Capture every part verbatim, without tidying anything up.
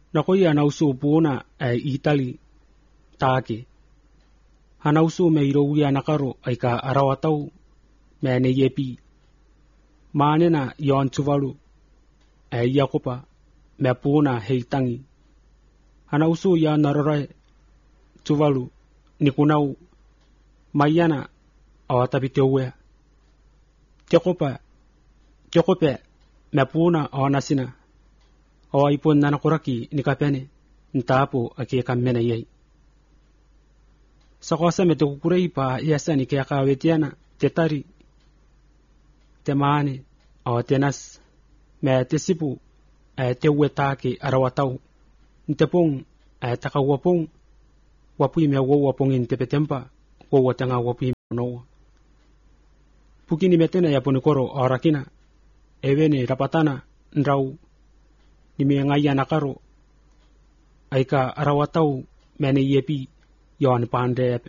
Nakoi anausu puna e Itali taake. Anausu me irowi anakaro aika arawatau me ne yepi. Manena yon tuvalu e yakopa me puna heitangi. Anausu ya narorai tuvalu nikunau mayana awatapiteuwe. Tekopa tekope me puna awanasina. O ipon nanakuraki nikapene ntapo ake kamena yei. Sakosa me tukurei pa yasa ni kaya kawetiana tetari temane o tenas me tesipu e tewe take arawatau ntepong e takawapong wapui me wo wapong in tepetempa wo watanga wapui no. Pukini metena ya ponikoro orakina ewene rapatana ndrau nimi ngaya nakaro aika arawatau mene yepi yon pande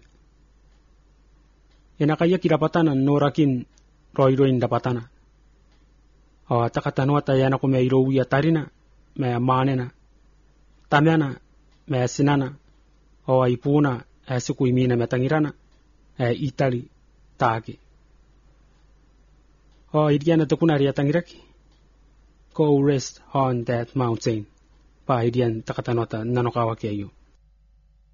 enakaya kirapatana norakin roiroin dapatana o takatanwata yana ko me irowi atarina me manena tamana me sinana o ipuna asiku imina metangirana e Itali taake o idiana tokunari atangiraki go rest on that mountain pa idian takatanota nanokawa keyo.